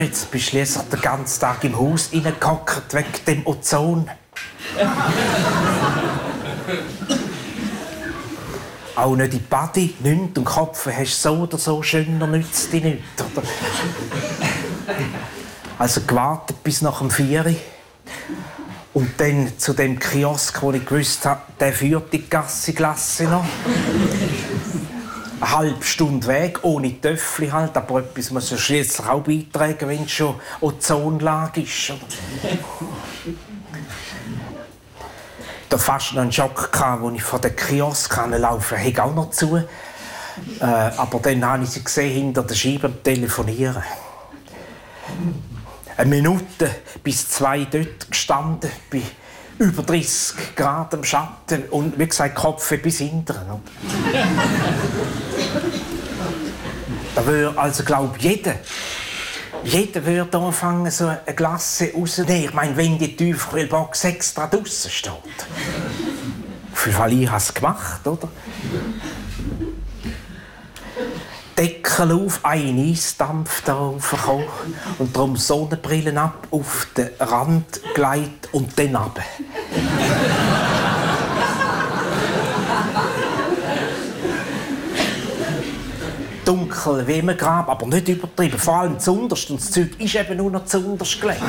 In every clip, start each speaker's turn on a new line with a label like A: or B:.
A: Jetzt bist du schließlich den ganzen Tag im Haus reingehockt wegen dem Ozon. Auch nicht in die Body, nichts und Kopf hast so oder so schöner, nützt dich nicht. Oder? Also gewartet bis nach dem 4 Uhr. Und dann zu dem Kiosk, wo ich gewusst habe, der führt die Gassi-Glasse noch. Eine halbe Stunde Weg, ohne Töffli halt, aber etwas muss ja schliesslich auch beitragen, wenn es schon Ozonlage ist. Da fast noch einen Schock, als ich vor den Kiosk laufen konnte. Ich auch noch zu. Aber dann habe ich sie gesehen, hinter der Scheibe am Telefonieren. 1 Minute bis 2 dort gestanden, bei über 30 Grad im Schatten und wie gesagt, Kopf bis hinten. Da würde also, glaube ich, jeder würde anfangen, so eine Glasse rauszunehmen. Ich meine, wenn die Tiefkühlbox extra draussen steht. Auf jeden Fall, ich habe es gemacht, oder? Deckel auf, ein Eisdampf da raufgekommen und darum Sonnenbrillen ab, auf den Rand gelegt und dann runter. Dunkel wie im Grab, aber nicht übertrieben. Vor allem zuunterst. Und das Zeug ist eben nur noch zuunterst gelegt.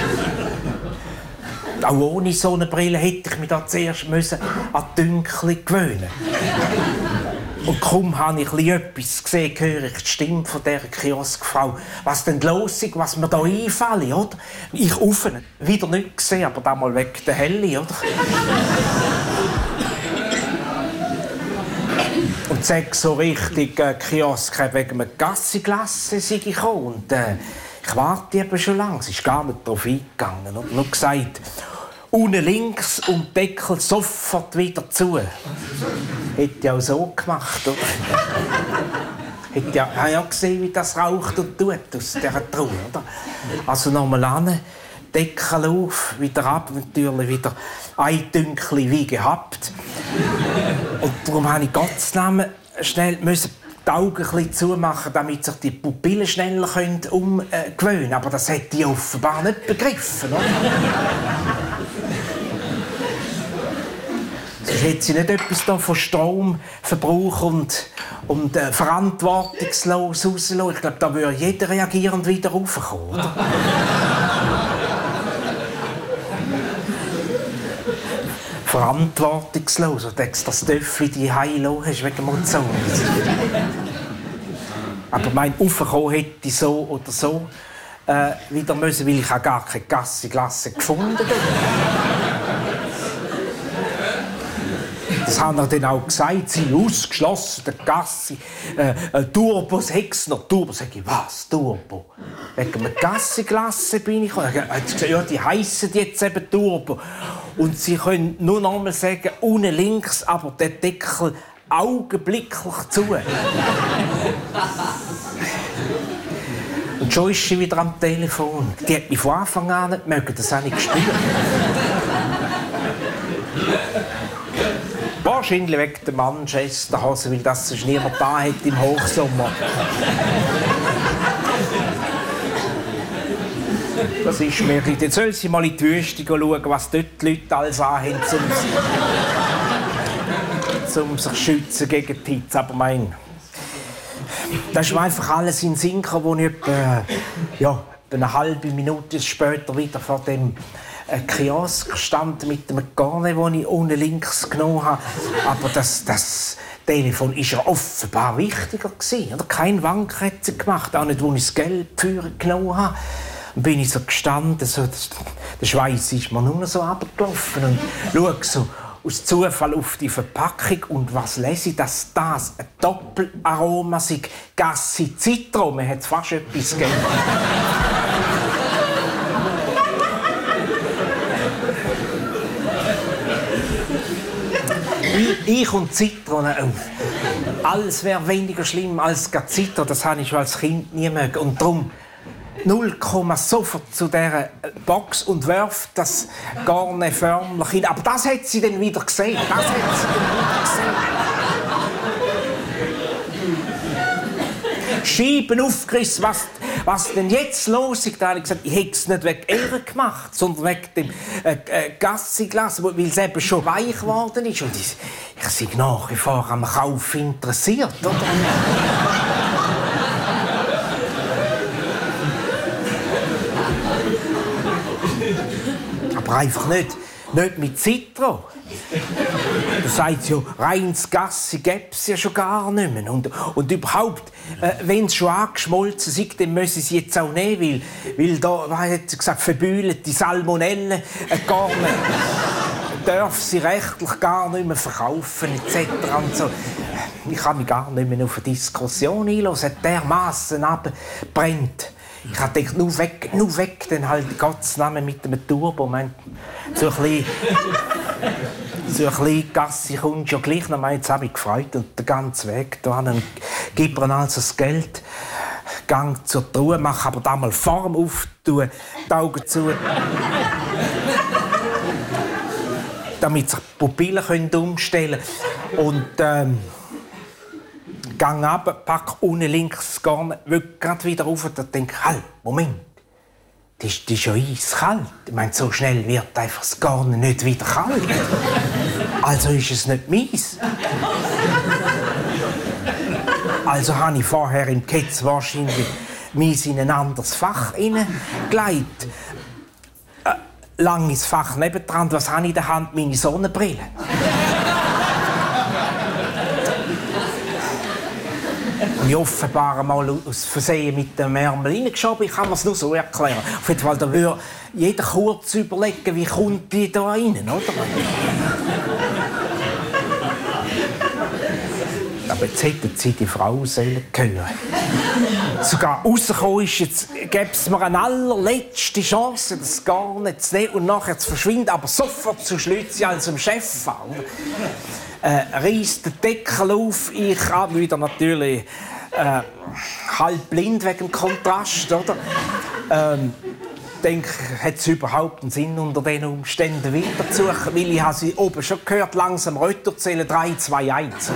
A: Auch ohne Sonnenbrille hätte ich mich da zuerst an die Dunkel gewöhnen. Und kaum habe ich etwas gesehen, höre ich die Stimme von dieser Kioskfrau. Was denn los ist, was mir da einfällt, oder? Ich offen, wieder nicht gesehen, aber damals wegen der Helle, oder? Und sag so richtig, Kiosk wegen einem Gassi-Glasse sei ich gekommen. Und ich warte eben schon lange, sie ist gar nicht darauf eingegangen. Und nur gesagt, unten links und Deckel sofort wieder zu. Hätte ich auch so gemacht, oder? Hätte ja gesehen, wie das raucht und tut aus dieser Truhe, oder? Also nochmal an, Deckel auf, wieder ab, natürlich wieder ein Dünkli wie gehabt. Und darum musste ich Gottes Namen schnell die Augen ein bisschen zumachen, damit sich die Pupillen schneller umgewöhnen können. Aber das hätte ich offenbar nicht begriffen, oder? Sonst hätte sie nicht etwas da von Stromverbrauch und verantwortungslos rauslassen. Ich glaube, da würde jeder reagierend wieder raufkommen, oder? Verantwortungslos, und du das Töffel die Heilo hast wegen dem Ozon. Aber mein Aufkommen hätte ich so oder so wieder müssen, weil ich auch gar keine Gassi-Glasse gefunden habe. Das haben wir dann auch gesagt, sie ausgeschlossen, der Gassi. Turbos hätt's noch. Turbo, sag ich, was? Turbo? Wegen einer Gassi-Glasse bin ich gekommen. Er hat gesagt, ja, die heissen jetzt eben Turbo. Und sie können nur noch einmal sagen, unten links, aber der Deckel augenblicklich zu. Und schon ist sie wieder am Telefon. Die hat mich von Anfang an nicht mögen, das habe ich gespürt. Wahrscheinlich wegen der Manchesterhose, weil das sonst niemand da hat im Hochsommer. Das ist mir nicht. Jetzt soll sie mal in die Wüste schauen, was dort die Leute alles anhaben, um sich schützen gegen die Hitze. Aber das ist mir einfach alles in den Sinn gekommen, wo ich etwa eine halbe Minute später wieder vor dem Kiosk stand mit dem Garne, das ich unten links genommen habe. Aber das Telefon war ja offenbar wichtiger gewesen. Kein Wank hat sie gemacht, auch nicht, wo ich das Geld für genommen habe. Dann bin ich so gestanden, so, der Schweiß ist mir nur so runtergelaufen und schaue so aus Zufall auf die Verpackung und was lese ich, dass das ein Doppelaroma sei. Gassi Zitron, man hat fast etwas gegeben. Ich und Zitrone, alles wäre weniger schlimm als Zitron, das habe ich schon als Kind nie mögen. Und darum 0, sofort zu dieser Box und wirft das Garne förmlich hin. Aber das hat sie dann wieder gesehen. Scheiben aufgerissen, was denn jetzt los ist? Da habe ich gesagt, ich hätte es nicht wegen ihr gemacht, sondern wegen dem Gassiglas, weil es eben schon weich geworden ist. Und ich sei nach wie vor am Kauf interessiert, oder? Aber einfach nicht mit Zitro. Du sagst ja, reines Gassi gäbe es ja schon gar nicht mehr. Und überhaupt, wenn es schon angeschmolzen ist, dann müssen sie jetzt auch nehmen, weil da, was hat sie gesagt, verbühlte Salmonellen gar nicht. Darf sie rechtlich gar nicht mehr verkaufen, etc. Und so. Ich kann mich gar nicht mehr auf eine Diskussion einlassen. Dermassen abbrennt. Ich habe gedacht, nur weg, dann halt Gottes Namen mit dem Turbo. So ein bisschen Gassi kommt schon gleich noch. Jetzt habe ich gefreut und den ganzen Weg hierhin. Gib mir also das Geld, gang zur Truhe, mach aber da mal Form auf, tue die Augen zu. Damit sich die Pupillen umstellen können. Und gang ab, pack unten links Garn, will gerade wieder rauf und denke, halt, Moment, das ist ja eiskalt. Ich meine, so schnell wird einfach das Garn nicht wieder kalt. Also ist es nicht meins. Also habe ich vorher im Ketz wahrscheinlich meins in ein anderes Fach hineingelegt. Langes Fach nebendran, was habe ich in der Hand? Meine Sonnenbrille. Ich offenbar mal aus Versehen mit dem Ärmel reingeschoben. Ich kann mir es nur so erklären. Auf jeden Fall, da würde jeder kurz überlegen, wie kommt die da rein, oder? Aber jetzt hätten sie die Frau hören. Sogar rausgekommen ist, jetzt gäbe es mir eine allerletzte Chance, das gar nicht zu nehmen und nachher zu verschwinden, aber sofort zu Schlützi als dem Chef an. Reißt den Deckel auf, ich habe wieder natürlich halb blind wegen dem Kontrast, oder? Denke, hat es überhaupt einen Sinn, unter diesen Umständen weiterzusuchen? Weil ich habe sie oben schon gehört, langsam runterzählen, 3, 2, 1.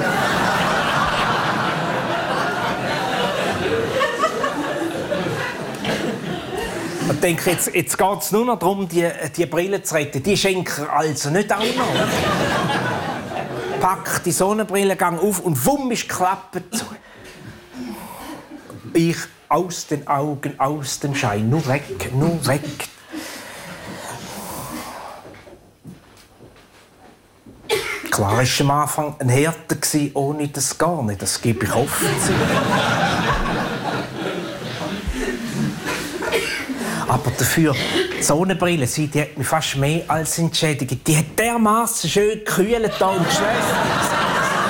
A: Ich denke, jetzt geht es nur noch darum, die Brille zu retten. Die schenken also nicht auch noch. Pack die Sonnenbrille, gang auf und wumm ist die Klappe zu. Ich aus den Augen, aus dem Schein. Nur weg, nur weg. Klar war am Anfang ein Härte, ohne das gar nicht. Das gebe ich offen zu. Aber dafür, die Sonnenbrille, die hat mich fast mehr als entschädigt. Die hat dermaßen schön gekühlt und geschläft.